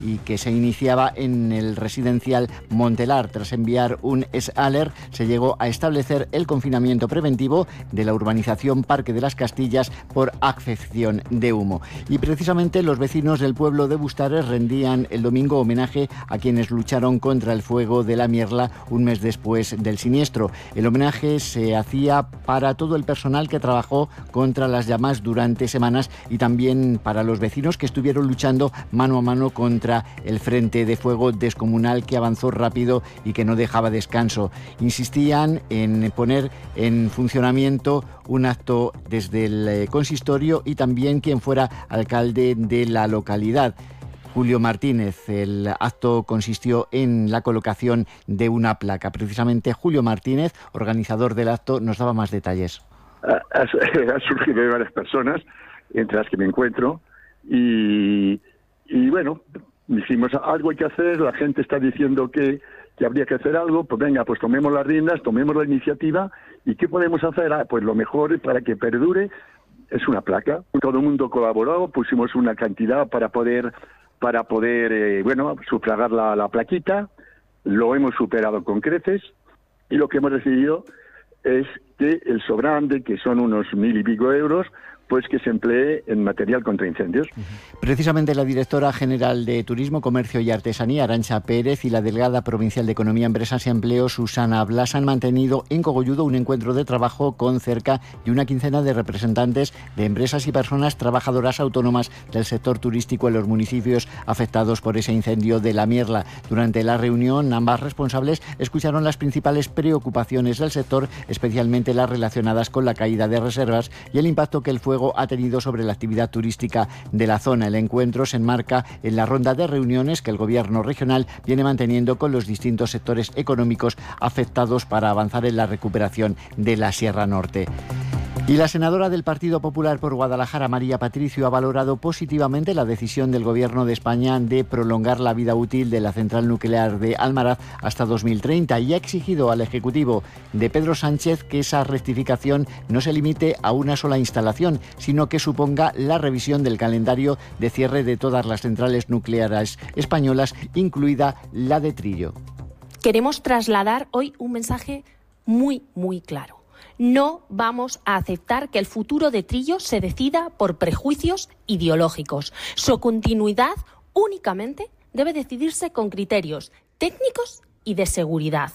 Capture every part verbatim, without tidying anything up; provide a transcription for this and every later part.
y que se iniciaba en el residencial Montelar. Tras enviar un S-Alert, se llegó a establecer el confinamiento preventivo de la urbanización Parque de las Castillas por afección de humo. Y precisamente los vecinos del pueblo de Bustares rendían el domingo homenaje a quienes lucharon contra el fuego de la Mierla un mes después del siniestro. El homenaje se hacía para todo el personal que trabajó contra las llamas durante semanas y también para los vecinos que estuvieron luchando mano a mano contra el frente de fuego descomunal que avanzó rápido y que no dejaba descanso. Insistían en poner en funcionamiento un acto desde el consistorio y también quien fuera alcalde de la localidad, Julio Martínez. El acto consistió en la colocación de una placa. Precisamente Julio Martínez, organizador del acto, nos daba más detalles. Ha, ha surgido de varias personas, entre las que me encuentro, y, y bueno, dijimos, algo hay que hacer, la gente está diciendo que, que habría que hacer algo, pues venga, pues tomemos las riendas, tomemos la iniciativa, ¿y qué podemos hacer? Ah, pues lo mejor para que perdure es una placa. Todo el mundo colaboró, pusimos una cantidad para poder, para poder eh, bueno, sufragar la, la plaquita, lo hemos superado con creces, y lo que hemos decidido es que el sobrante, que son unos mil y pico euros, pues que se emplee en material contra incendios. Precisamente la directora general de Turismo, Comercio y Artesanía, Arantxa Pérez, y la delegada provincial de Economía, Empresas y Empleo, Susana Blas, han mantenido en Cogolludo un encuentro de trabajo con cerca de una quincena de representantes de empresas y personas trabajadoras autónomas del sector turístico en los municipios afectados por ese incendio de la Mierla. Durante la reunión, ambas responsables escucharon las principales preocupaciones del sector, especialmente las relacionadas con la caída de reservas y el impacto que el fuego ha tenido sobre la actividad turística de la zona. El encuentro se enmarca en la ronda de reuniones que el Gobierno regional viene manteniendo con los distintos sectores económicos afectados para avanzar en la recuperación de la Sierra Norte. Y la senadora del Partido Popular por Guadalajara, María Patricio, ha valorado positivamente la decisión del Gobierno de España de prolongar la vida útil de la central nuclear de Almaraz hasta dos mil treinta y ha exigido al Ejecutivo de Pedro Sánchez que esa rectificación no se limite a una sola instalación, sino que suponga la revisión del calendario de cierre de todas las centrales nucleares españolas, incluida la de Trillo. Queremos trasladar hoy un mensaje muy, muy claro. No vamos a aceptar que el futuro de Trillo se decida por prejuicios ideológicos. Su continuidad únicamente debe decidirse con criterios técnicos y de seguridad.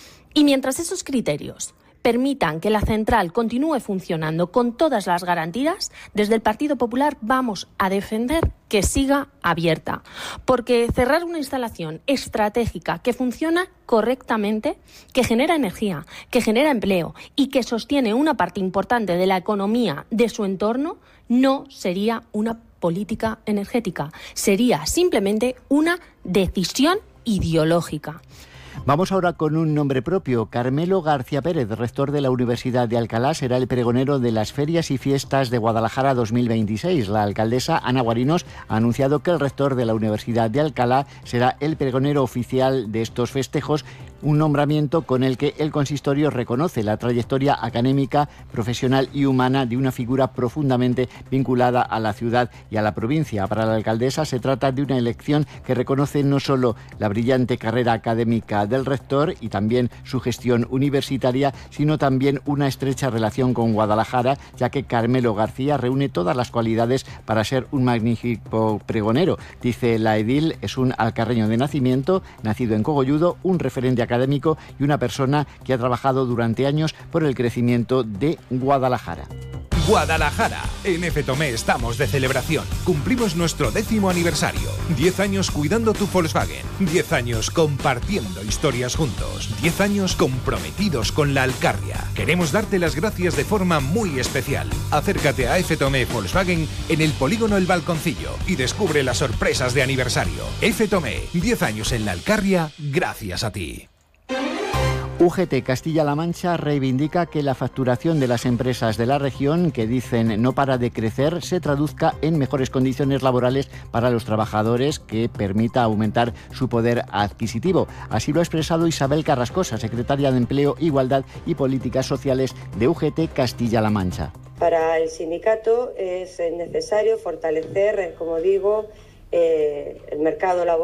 Y mientras esos criterios permitan que la central continúe funcionando con todas las garantías, desde el Partido Popular vamos a defender que siga abierta, porque cerrar una instalación estratégica que funciona correctamente, que genera energía, que genera empleo y que sostiene una parte importante de la economía de su entorno, no sería una política energética, sería simplemente una decisión ideológica. Vamos ahora con un nombre propio. Carmelo García Pérez, rector de la Universidad de Alcalá, será el pregonero de las Ferias y Fiestas de Guadalajara dos mil veintiséis. La alcaldesa Ana Guarinos ha anunciado que el rector de la Universidad de Alcalá será el pregonero oficial de estos festejos, un nombramiento con el que el consistorio reconoce la trayectoria académica, profesional y humana de una figura profundamente vinculada a la ciudad y a la provincia. Para la alcaldesa se trata de una elección que reconoce no solo la brillante carrera académica del rector y también su gestión universitaria, sino también una estrecha relación con Guadalajara, ya que Carmelo García reúne todas las cualidades para ser un magnífico pregonero. Dice la edil, es un alcarreño de nacimiento, nacido en Cogolludo, un referente académico y una persona que ha trabajado durante años por el crecimiento de Guadalajara. Guadalajara. En F. Tomé estamos de celebración. Cumplimos nuestro décimo aniversario. Diez años cuidando tu Volkswagen. Diez años compartiendo historias juntos. Diez años comprometidos con la Alcarria. Queremos darte las gracias de forma muy especial. Acércate a F. Tomé Volkswagen en el polígono El Balconcillo y descubre las sorpresas de aniversario. F. Tomé, diez años en la Alcarria, gracias a ti. U G T Castilla-La Mancha reivindica que la facturación de las empresas de la región, que dicen no para de crecer, se traduzca en mejores condiciones laborales para los trabajadores, que permita aumentar su poder adquisitivo. Así lo ha expresado Isabel Carrascosa, secretaria de Empleo, Igualdad y Políticas Sociales de U G T Castilla-La Mancha. Para el sindicato es necesario fortalecer, como digo, eh, el mercado laboral